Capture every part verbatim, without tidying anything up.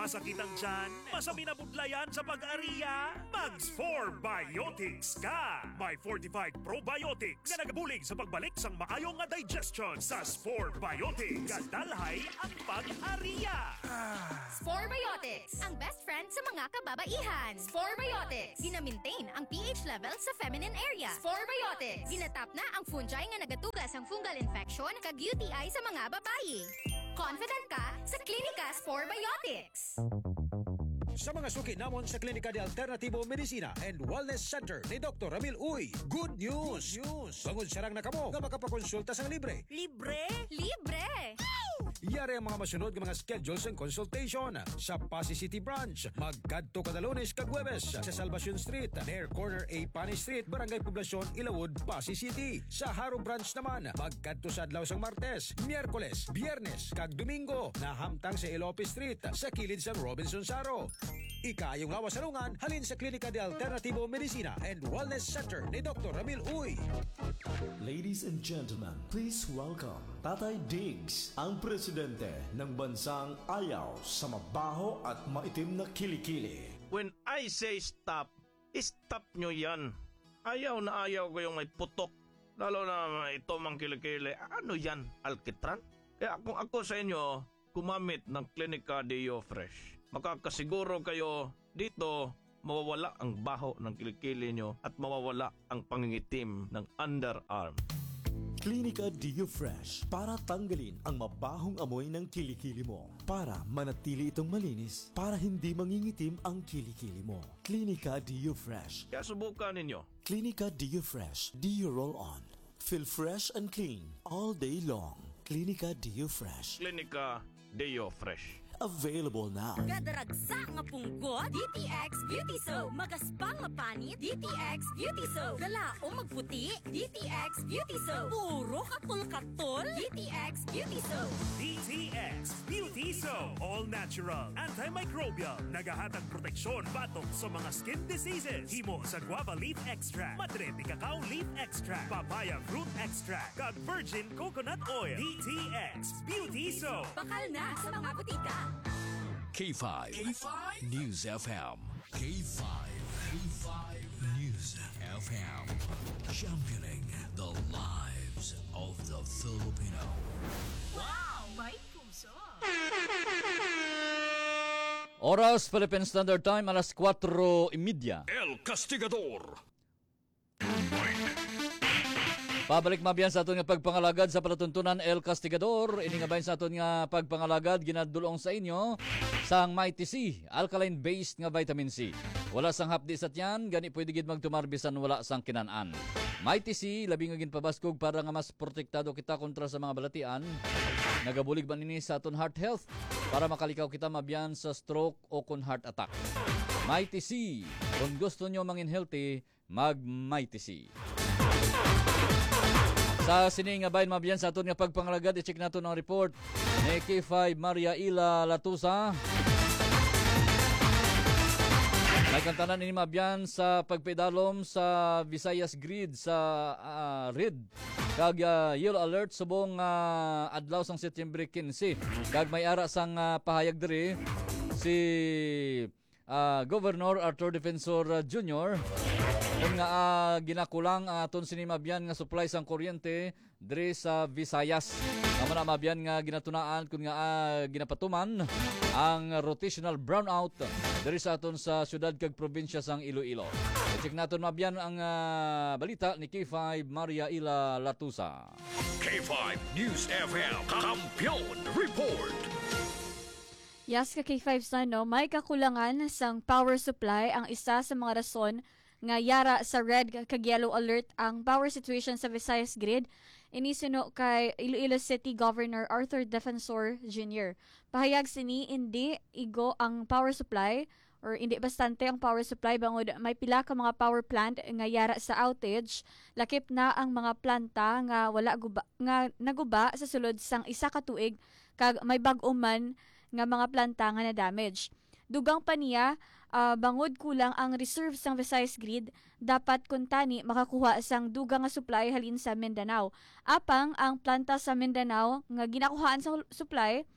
Masakit ang tiyan? Masami na budlayan sa pag-ariya? Mags four Biotics ka! May fortified probiotics na nagabulig sa pagbalik sang maayong nga digestion sa four Biotics. Kadalhay ang pag-ariya! Spore Biotics, ang best friend sa mga kababaihan. Spore Biotics, gina-maintain ang pH level sa feminine area. Spore Biotics, ginatap na ang fungi nga nagatugas ang fungal infection kag U T I sa mga babayi. Confident ka sa Klinika Spore Biotics. Sa mga suki namon sa Klinika de Alternativo Medicina and Wellness Center ni Doctor Ramil Uy, good news! Good news! Bangod sarang na kamo nga makapakonsulta sang libre. Libre? Libre! Yari ang mga masunod ng mga schedules and consultation sa Pasay City Branch. Magkadto kada Lunes kag Huwebes sa Salvacion Street, near corner A Pani Street, Barangay Poblacion, Ilawod, Pasay City. Sa Haro Branch naman, magkadto sa adlaw sang Martes, Miyerkules, Biyernes kag Domingo na hamtang sa Ilope Street sa kilid sa Robinson Saro. Ikayong lawas salungan halin sa Klinika de Alternativo Medicina and Wellness Center ni Doctor Ramil Uy. Ladies and gentlemen, please welcome Tatay Diggs, ang presidente ng bansang ayaw sa mabaho at maitim na kilikili. When I say stop, stop nyo yan. Ayaw na ayaw ko yung may putok, lalo na ito mang kilikili. Ano yan, alkitran? Kaya kung ako sa inyo, gumamit ng Klinika Deo Fresh. Makakasiguro kayo dito, mawawala ang baho ng kilikili nyo at mawawala ang pangingitim ng underarm. Klinika Deo Fresh para tanggalin ang mabahong amoy ng kilikili mo. Para manatili itong malinis, para hindi mangingitim ang kilikili mo. Klinika Deo Fresh. Kaya subukan ninyo. Klinika Deo Fresh. Deo Roll On. Feel fresh and clean all day long. Klinika Deo Fresh. Klinika Deo Fresh. Available now. Gadaragsa nga punggot, D T X Beauty Soap. Magaspang nga panit, D T X Beauty Soap. Galaong magputi, D T X Beauty Soap. Puro katol-katol, D T X Beauty Soap. D T X Beauty Soap. All natural, antimicrobial, nagahatag proteksyon batok sa mga skin diseases. Himo sa guava leaf extract, madre de cacao leaf extract, papaya fruit extract, kag virgin coconut oil. D T X Beauty Soap. Bakal na sa mga butika. K five. K five News F M. K five. K five News F M. Championing the lives of the Filipino. Wow! May puso! Oras Philippine Standard Time, alas kwatro trenta. El Castigador. Pabalik mabiyan sa aton nga pagpangalagad sa palatuntunan El Castigador. Ini nga bayan sa aton nga pagpangalagad ginadulong sa inyo sang Mighty C, alkaline-based nga vitamin C. Wala sang hapdi sa tiyan, gani pwede gid magtumarbisan wala sang kinanan. Mighty C, labi nga ginpabaskog para nga mas protektado kita kontra sa mga balatian. Nagabulig man ini sa aton heart health para makalikaw kita mabiyan sa stroke o kon heart attack. Mighty C, kung gusto nyo mangin healthy, mag Mighty C. Sa sining nga bayan mabiyan sa aton nga pagpangalagad, i-check nato ang report ni K five Maria Ila Latusa. Nagkantanan ini mabiyan sa pagpedalom sa Visayas Grid sa uh, Red. Kag uh, yellow alert subong uh, adlaw sang Setyembre quince. Kag may ara sang uh, pahayag diri si uh, Governor Arthur Defensor uh, Junior kung nga uh, ginakulang uh, aton sinimabyan nga supply sang kuryente diri sa Visayas. Naman na mabyan nga ginatunaan kung nga uh, ginapatuman ang rotational brownout diri sa aton sa syudad kag probinsya sang Iloilo. Check naton mabyan ang uh, balita ni K five Maria Ila Latusa. K five News F M. Kampiyon Report. Yes, ka K five sa no, may kakulangan sang power supply ang isa sa mga rason nga yara sa red kag yellow alert ang power situation sa Visayas Grid. Inisino kay Iloilo City Governor Arthur Defensor Junior Pahayag sini hindi igo ang power supply or hindi bastante ang power supply bangod may pila ka mga power plant nga yara sa outage. Lakip na ang mga planta nga wala guba, nga naguba sa sulod sang isa ka tuig kag may bag-o man nga mga planta nga na damage. Dugang pa niya, uh, bangod kulang ang reserve sang Visayas Grid, dapat kuntani makakuha sang dugang nga supply halin sa Mindanao. Apang ang planta sa Mindanao nga ginakuhaan sa supply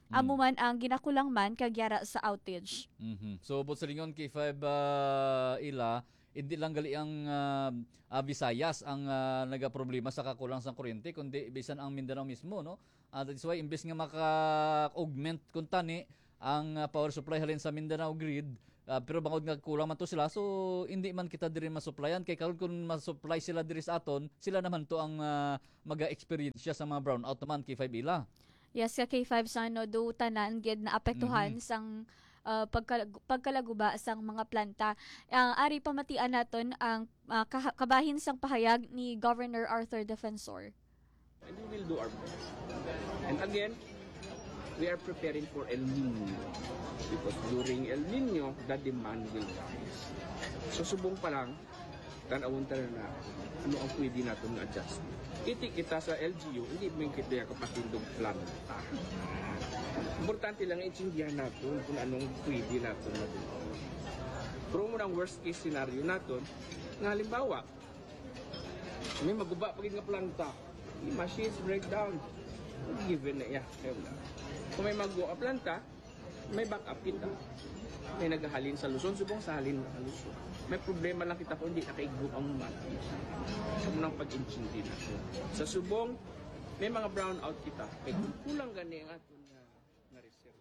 amo man ang ginakulang man kag yara sa outage. Mhm. So but sa lingon K five uh, ila hindi lang gali ang uh, uh, Visayas ang uh, nagaproblema sa kakulang sa kuryente kundi bisan ang Mindanao mismo, no. Uh, that's why imbes nga maka-augment kun tani ang uh, power supply halin sa Mindanao grid, uh, pero bangod nga kulang man to sila, so hindi man kita diri masuplayan kay karon kun masupply sila diri sa aton, sila naman to ang uh, maga-experience sa mga brownout naman K five ila. Yes, ka K five sa no, do tanan gid na apektuhan Mhm. sang uh, pagka, pagkalaguba sang mga planta. Ang ari pamatian naton ang uh, kaha- kabahin sang pahayag ni Governor Arthur Defensor. And we will do our best. And again, we are preparing for El Nino because during El Nino, the demand will rise. So subong pa lang, tanawon tayo na ano ang pwede natin na adjustment. Iti kita sa L G U, hindi mo kita kapatindong planta. Importante lang intindihan natin kung anong pwede natin na doon. Pero muna ang worst case scenario natin, nga halimbawa, may maguba pagin nga planta, yung machines breakdown, given na iya. Kung may magawa ka planta, may backup kita. May naghahalin sa Luzon, subong sa halin na Luzon. May problema lang kita kung hindi nakaigbo ang mati. Sa munang pag-intindi na. Sa subong, may mga brownout kita. Kaya kung kulang gani ang aton na, na reserve.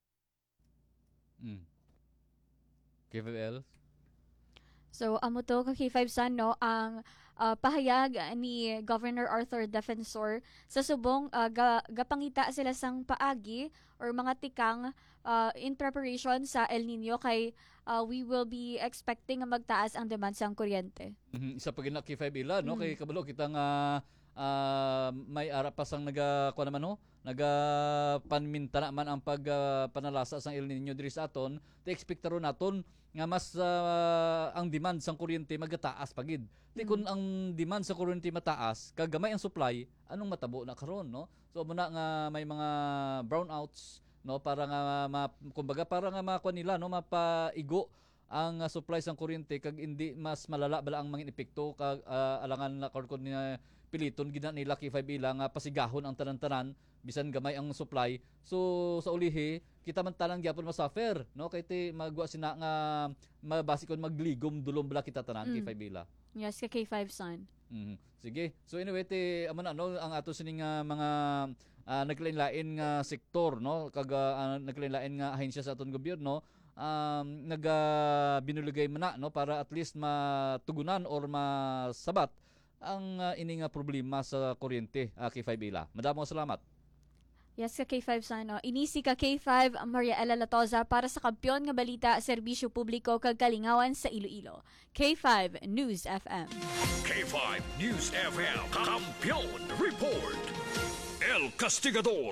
Mm. K five L. So amo to ka K five san no ang uh, pahayag ni Governor Arthur Defensor sa subong uh, ga, gapangita sila sang paagi or mga tikang uh, in preparation sa El Nino kay uh, we will be expecting nga magtaas ang demand sang kuryente. Mhm. Isa pa gina K five ila, no, Mm. kay kabalo kita nga ah, may ara pa sang naga kuan naman, no, naga panminta naman ang pag ah, panalasa sang El Nino diri sa aton, te expectaro naton nga mas ah, ang demand sang kuryente magataas pagid. Di kun ang demand sa kuryente mataas, kagamay ang supply, anong matabo na karon, no? So muna nga may mga brownouts, no, para nga ma, kumbaga para nga makuha nila, no, mapaigo ang uh, supply sang kuryente kag hindi mas malala bala ang mga epekto kag uh, alangan na kon ni piliton gina nila K five ila nga pasigahon ang tanan-tanan bisan gamay ang supply. So sa ulihi kita man tanan gyapon masuffer, no, kay ti magwa sina nga mabasi kon magligom dulom bala kita tanan Mm. K five ila. Yes ka K five san. Mhm. Sige. So anyway, ti amo na no ang ato sining uh, mga uh, naglain-lain nga sektor, no, kag uh, naglain-lain nga ahensya sa aton gobyerno, um nag uh, binulugay man na, no, para at least matugunan or masabat ang uh, ini nga problema sa kuryente, uh, K five ila. Madamo salamat. Yes ka K five san no. Inisi ka K five Maria Ella Latoza para sa kampiyon nga balita, serbisyo publiko kag kalingawan sa Iloilo. K five News F M. K five News F M. Kampiyon Report. El Castigador.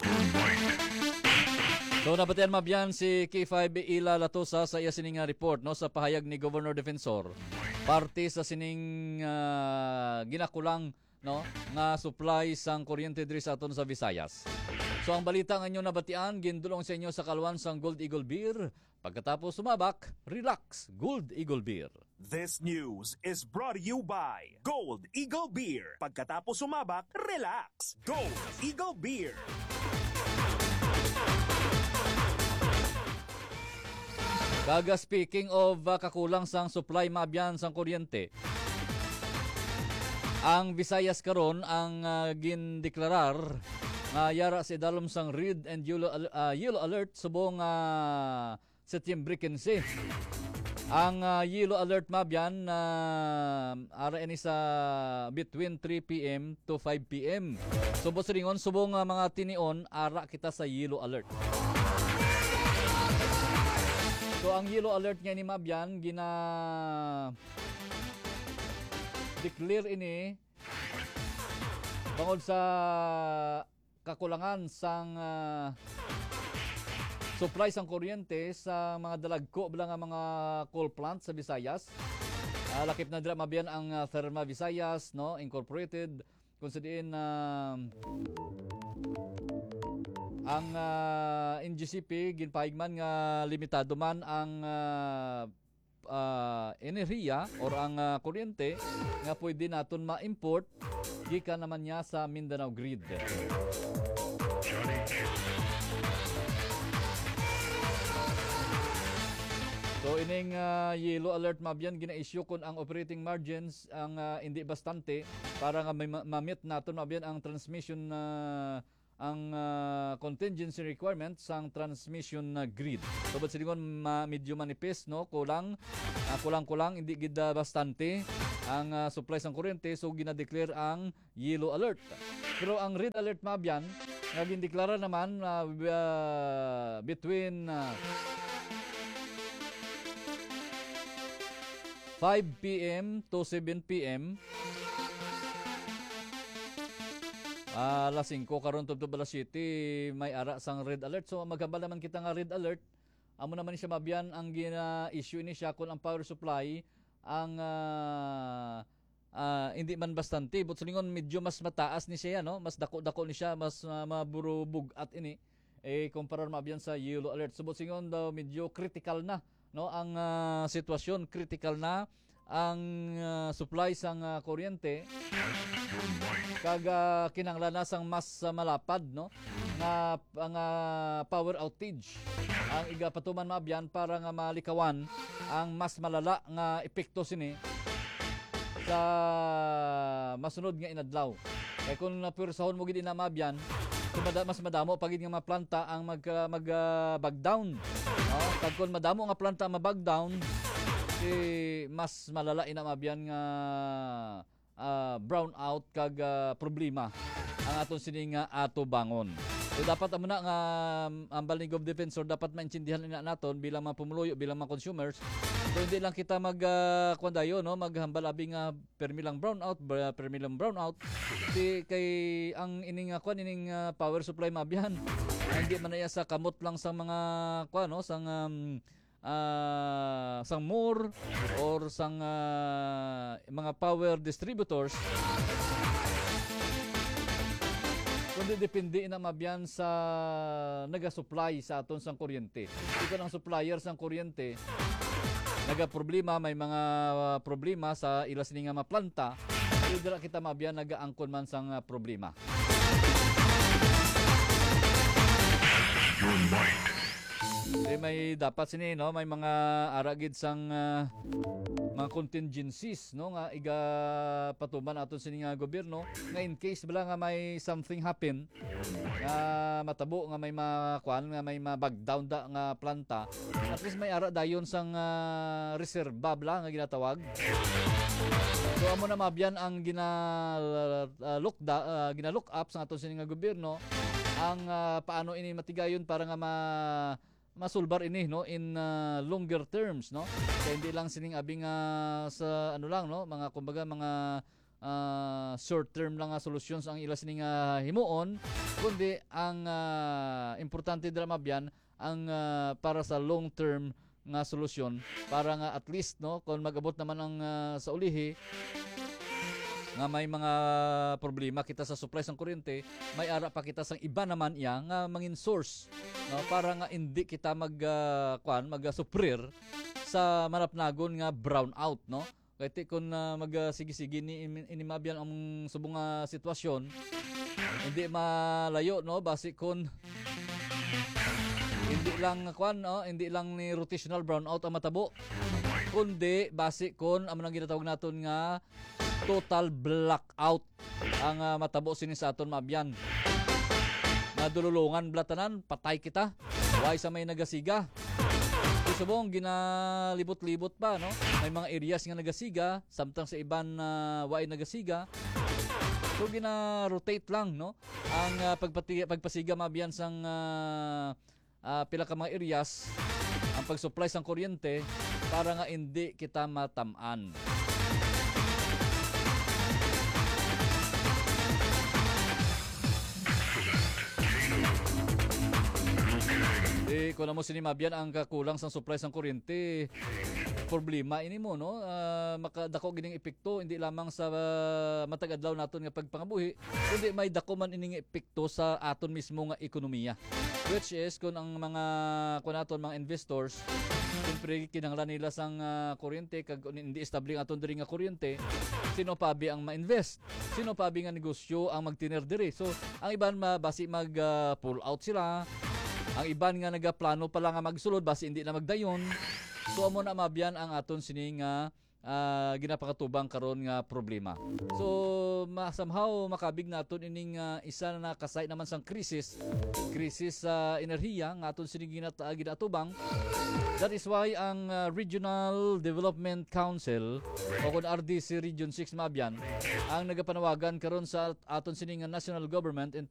So nabatian mabyan si K five Ila Latosa sa iya sining nga report, no, sa pahayag ni Governor Defensor. Parte sa sining uh, ginakulang, no, nga supply sang kuryente diri sa aton sa Visayas. So ang balita nga inyo nabatian gindulong sa inyo sa kalwan sang Gold Eagle Beer. Pagkatapos sumabak, relax, Gold Eagle Beer. This news is brought to you by Gold Eagle Beer. Pagkatapos sumabak, relax. Gold Eagle Beer. Kaga speaking of uh, kakulang sang supply mabyan sang kuryente. Ang Visayas karon ang uh, gindeklarar nga yara sa idalom sang red and yellow, uh, yellow alert subong uh, Setyembre quince. Ang uh, yellow alert mabyan na uh, ara ini sa between three p m to five p m. So bosiringon subong uh, mga tinion ara kita sa yellow alert. So ang yellow alert nga ni mabyan gina declare ini bangod sa kakulangan sang uh, supply sang kuryente sa mga dalagko bala nga mga coal plant sa Visayas. Uh, lakip na dira mabyan ang uh, Therma Visayas, no, Incorporated, kung sa diin uh, ang uh, N G C P ginpahigman nga limitado man ang uh, uh, enerhiya or ang uh, kuryente nga pwede naton ma-import gikan naman niya sa Mindanao grid. So ining uh, yellow alert mabyan gina-issue kun ang operating margins ang uh, hindi bastante para nga may ma- ma-meet naton mabyan ang transmission uh, ang uh, contingency requirements sang transmission uh, grid. So but silingon ma- medyo manipis no, kulang uh, kulang-kulang hindi gid uh, bastante ang uh, supply sang kuryente, so gina-declare ang yellow alert. Pero ang red alert mabyan nga gindeklara naman uh, uh, between uh, five p.m. to seven p.m. Ah, alas singko karon tubtob alas siyete may ara sang red alert. So maghambal naman kita nga red alert. Amo naman ni siya mabyan ang gina-issue ni siya kun ang power supply ang uh, uh, hindi man bastante. But sulingon medyo mas mataas ni siya, no? Mas dako-dako ni siya, mas uh, maburubog at ini eh kumpara mabyan sa yellow alert. So but sulingon daw medyo critical na, no? Ang uh, sitwasyon critical na ang uh, supply sang uh, kuryente kaga kinanglanasang mas uh, malapad, no, nga ang uh, power outage ang iga patuman mabyan para nga malikawan ang mas malala nga epekto sini sa masunod nga inadlaw. Kay kung napursahon mo gid ina mabyan, mas madamo pagid nga maplanta ang mag uh, mag uh, bag down, no? Kag kun madamo nga planta mabag down, eh, mas malala ina mabyan nga uh, brown out kag uh, problema ang aton sini nga ato bangon. So dapat amo na nga ang Baling of Defensor dapat maintindihan na naton bilang mga pumuluyo, bilang mga consumers. So hindi lang kita mag uh, kwandayo, no, maghambal abi nga permi lang brown out, permi lang brown out. Di kay ang ining uh, kwan ining uh, power supply mabyan. Hindi man na sa kamot lang sa mga kwan, no, sang um, uh, sang more or sang uh, mga power distributors, kundi depende na mabyan sa naga-supply sa aton sang kuryente. Ito ang supplier sang kuryente naga-problema, may mga uh, problema sa ilas ni nga maplanta, hindi kita mabyan naga-angkon man sang uh, problema. Your mind. Eh, may dapat sini, no, may mga aragid sang uh, mga contingencies, no, nga iga patuman aton sini nga gobyerno nga in case bala nga may something happen nga matabo nga may makuan nga may mabag down da nga planta, at least may ara dayon sang uh, reserba bala nga ginatawag. So amo na mabyan ang gina uh, look da, uh, gina look up sa aton sini nga gobyerno ang uh, paano ini matigayon para nga ma masulbar ini, no, in uh, longer terms, no. Kaya hindi lang sining abing uh, sa ano lang, no, mga kumbaga mga uh, short term lang nga solutions ang ila sining uh, himuon, kundi ang uh, importante dira mabyan ang uh, para sa long term nga solusyon para nga at least, no, kung magabot naman ang uh, sa ulihi nga may mga problema kita sa supply sang kuryente, may ara pa kita sang iba naman iya nga mangin source, no, para nga hindi kita mag uh, kwan mag uh, suprir sa manapnagon nga brown out, no. Kaya kung uh, mag uh, sige-sige ni inimabyan ang subong nga sitwasyon, hindi malayo, no, basi kun hindi lang kwan, no, hindi lang ni rotational brown out ang matabo, kundi basi kun amo nang ginatawag naton nga total blackout ang uh, matabo sini sa aton mabyan. Nadululungan blatanan, patay kita. Way sa may nagasiga. Subong ginalibot-libot pa, no? May mga areas nga nagasiga, samtang sa iban uh, way nagasiga. So gina-rotate lang, no? Ang uh, pagpati- pagpasiga mabyan sang uh, uh, pila ka mga areas, ang pag-supply sang kuryente para nga hindi kita matamaan. Eh, kung mo sinimabyan ang kakulang sa supply sang kuryente, problema ini mo, no, uh, makadako gining epekto hindi lamang sa uh, matag-adlaw naton nga pagpangabuhi, kundi may dako man ining epekto sa aton mismo nga ekonomiya, which is kung ang mga kun aton mga investors siyempre kinahanglan nila sang uh, kuryente kag hindi estable ang aton diri nga kuryente, sino pabi ang ma-invest, sino pabi nga negosyo ang magtiner diri. So ang iban mabasi mag uh, pull out sila, ang iban nga nagaplano pa lang nga magsulod basi hindi na magdayon. So amo na mabyan ang aton sini nga uh, ginapakatubang karon nga problema. So ma somehow makabig naton ining uh, isa na nakasay naman sang krisis, krisis sa uh, enerhiya nga aton sini ginat uh, ginatubang. That is why ang uh, Regional Development Council o kun R D C Region six Mabyan ang nagapanawagan karon sa aton sini nga national government and